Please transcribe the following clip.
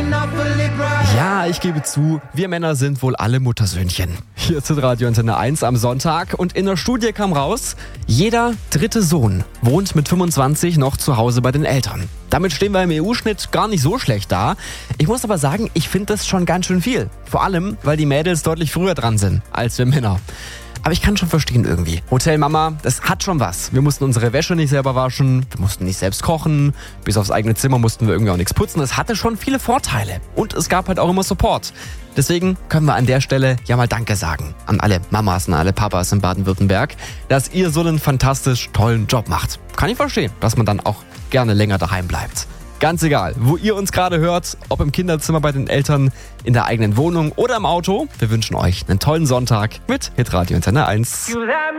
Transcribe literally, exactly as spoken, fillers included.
Ja, ich gebe zu, wir Männer sind wohl alle Muttersöhnchen. Hier ist Radio Antenne eins am Sonntag und in der Studie kam raus, jeder dritte Sohn wohnt mit fünfundzwanzig noch zu Hause bei den Eltern. Damit stehen wir im E U-Schnitt gar nicht so schlecht da. Ich muss aber sagen, ich finde das schon ganz schön viel. Vor allem, weil die Mädels deutlich früher dran sind als wir Männer. Aber ich kann schon verstehen irgendwie. Hotelmama, das hat schon was. Wir mussten unsere Wäsche nicht selber waschen, wir mussten nicht selbst kochen, bis aufs eigene Zimmer mussten wir irgendwie auch nichts putzen. Es hatte schon viele Vorteile und es gab halt auch immer Support. Deswegen können wir an der Stelle ja mal Danke sagen an alle Mamas und alle Papas in Baden-Württemberg, dass ihr so einen fantastisch tollen Job macht. Kann ich verstehen, dass man dann auch gerne länger daheim bleibt. Ganz egal, wo ihr uns gerade hört, ob im Kinderzimmer bei den Eltern, in der eigenen Wohnung oder im Auto. Wir wünschen euch einen tollen Sonntag mit Hitradio Antenne eins.